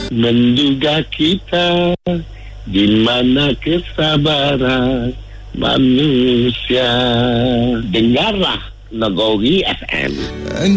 Menduga kita di mana kesabaran manusia. Dengarlah Nagori FM.